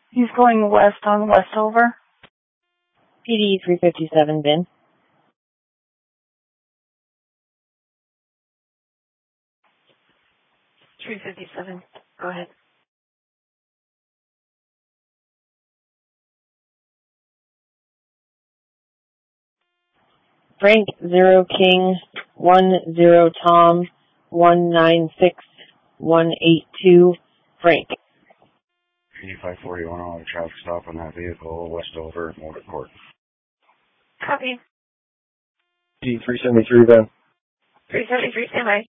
He's going west on Westover. PD 357, Ben. Go ahead. Frank 0 King 10 Tom 196182 Frank. 8541 auto traffic stop on that vehicle, Westover, Motor Court. Copy. D373, Ben. 373, stand by.